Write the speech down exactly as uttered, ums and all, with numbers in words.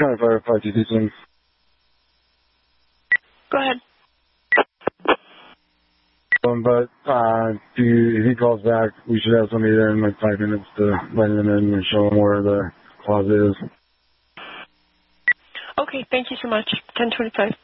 trying to clarify two things. Go ahead. Um, but uh, if, you, if he calls back, we should have somebody there in like five minutes to let him in and show him where the closet is. Okay, thank you so much. ten twenty-five.